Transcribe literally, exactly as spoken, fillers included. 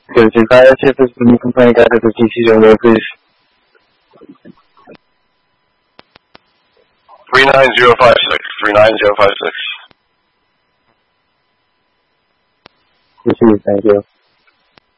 Good. If I H F is the new complaint guide to the T C zone, please. three nine zero five six. three nine zero five six. Thank you.